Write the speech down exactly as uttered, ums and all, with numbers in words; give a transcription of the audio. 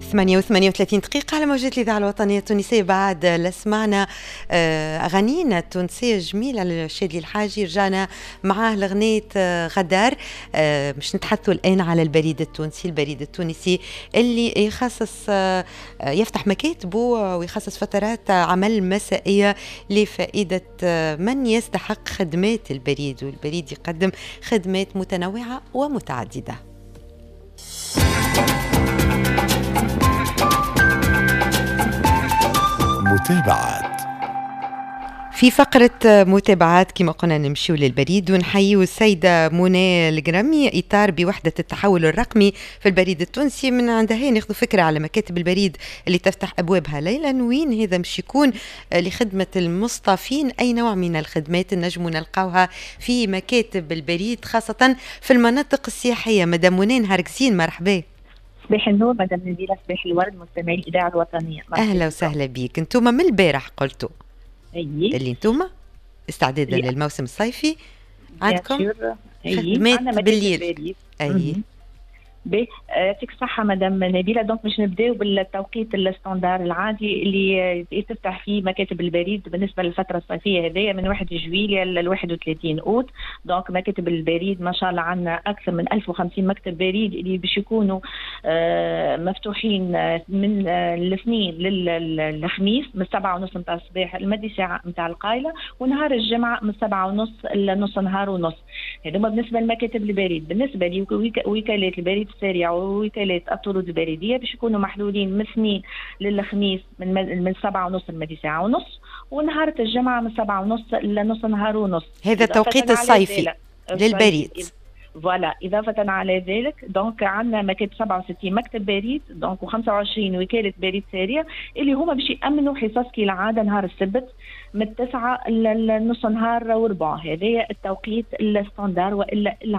ثمانية وثمانية وثلاثين دقيقة على موجات الإذاعة الوطنية التونسية. بعد لسمعنا أغانينا التونسية جميلة للشادي الحاجي، رجعنا معاه لغنية غدار. مش نتحدثوا الآن على البريد التونسي، البريد التونسي اللي يخصص يفتح مكاتبه ويخصص فترات عمل مسائية لفائدة من يستحق خدمات البريد، والبريد يقدم خدمات متنوعة ومتعددة. متابعات. في فقرة متابعات كما قلنا نمشيو للبريد ونحييو السيدة منى القرمي، إطار بوحدة التحول الرقمي في البريد التونسي. من عندها ناخذ فكرة على مكاتب البريد اللي تفتح أبوابها ليلا، وين هذا مش يكون لخدمة المصطفين. أي نوع من الخدمات نجموا نلقاوها في مكاتب البريد خاصة في المناطق السياحية. مدام منى نهاركسين، مرحبا. صباح النور مدام نبيلة، صباح الورد مستمعي الإذاعة الوطنية. أهلا وسهلا بيك. انتم من البارح قلتوا أيه. اللي انتم استعدادا أيه. للموسم الصيفي عندكم أيه. خدمات بالليل. أي يعطيك الصحة مدام نبيلة. دونك باش نبداو بالتوقيت الستاندار العادي اللي تفتح فيه مكاتب البريد بالنسبة للفترة الصيفية هذه من واحد جويلية ل واحد وثلاثين أوت. دونك مكاتب البريد ما شاء الله عندنا أكثر من ألف وخمسين مكتب بريد اللي باش يكونوا آه مفتوحين من آه الاثنين للخميس من سبعة ونص متاع الصباح لمدي ساعة متاع القايلة، ونهار الجمعة من سبعة ونص لنص نهار ونص. هذوما بالنسبة لمكاتب البريد. بالنسبة لوكالات البريد السريع ووكالات الطرود البريدية باش يكونوا محلولين من الاثنين للخميس من من سبعة ونص لمدي ساعة ونص، ونهار الجمعة من سبعة ونص لنص نهار ونص. هذا التوقيت الصيفي للبريد. فوالا. إضافة على ذلك دونك عندنا مكاتب سبعة وستين مكتب بريد دونك وخمسة وعشرين وكالة بريد سريع اللي هما باش يأمنوا حصص كالعادة نهار السبت من التسعة لنص نهار وربع. هذا التوقيت الستاندار وإلا